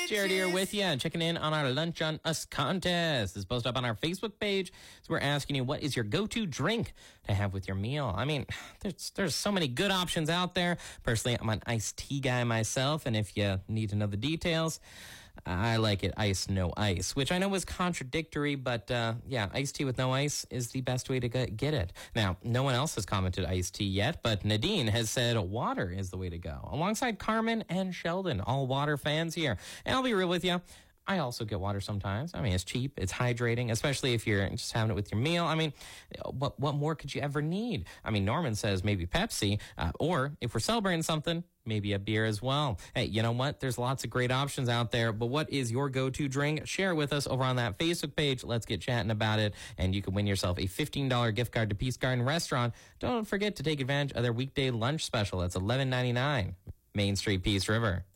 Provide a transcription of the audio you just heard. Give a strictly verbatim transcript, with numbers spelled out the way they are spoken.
Jared here with you, checking in on our Lunch on Us contest. It's posted up on our Facebook page. So we're asking you, what is your go-to drink to have with your meal? I mean, there's there's so many good options out there. Personally, I'm an iced tea guy myself, and if you need to know the details, I like it ice, no ice, which I know is contradictory, but uh, yeah, iced tea with no ice is the best way to get it. Now, no one else has commented iced tea yet, but Nadine has said water is the way to go, alongside Carmen and Sheldon, all water fans here. And I'll be real with you, I also get water sometimes. I mean, it's cheap, it's hydrating, especially if you're just having it with your meal. I mean, what what more could you ever need? I mean, Norman says maybe Pepsi, uh, or if we're celebrating something, maybe a beer as well. Hey, you know what? There's lots of great options out there, but what is your go-to drink? Share with us over on that Facebook page. Let's get chatting about it, and you can win yourself a fifteen dollars gift card to Peace Garden Restaurant. Don't forget to take advantage of their weekday lunch special. That's eleven ninety-nine, Main Street, Peace River.